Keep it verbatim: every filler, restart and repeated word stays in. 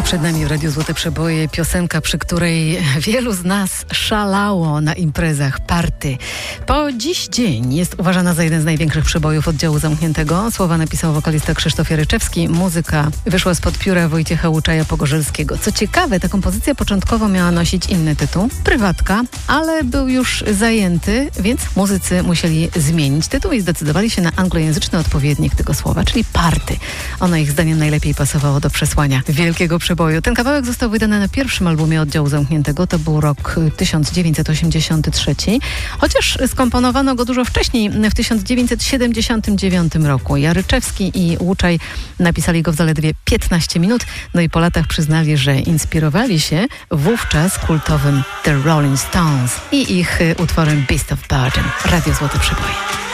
Przed nami w Radiu Złote Przeboje piosenka, przy której wielu z nas szalało na imprezach, party. Po dziś dzień jest uważana za jeden z największych przebojów oddziału zamkniętego. Słowa napisał wokalista Krzysztof Jaryczewski. Muzyka wyszła spod pióra Wojciecha Łuczaja-Pogorzelskiego. Co ciekawe, ta kompozycja początkowo miała nosić inny tytuł, Prywatka, ale był już zajęty, więc muzycy musieli zmienić tytuł i zdecydowali się na anglojęzyczny odpowiednik tego słowa, czyli party. Ono ich zdaniem najlepiej pasowało do przesłania wielkiego przeboju. Ten kawałek został wydany na pierwszym albumie oddziału zamkniętego, to był rok tysiąc dziewięćset osiemdziesiąty trzeci, chociaż skomponowano go dużo wcześniej, w tysiąc dziewięćset siedemdziesiątym dziewiątym roku. Jaryczewski i Łuczaj napisali go w zaledwie piętnaście minut, no i po latach przyznali, że inspirowali się wówczas kultowym The Rolling Stones i ich utworem Beast of Burden. Radio Złote Przeboje.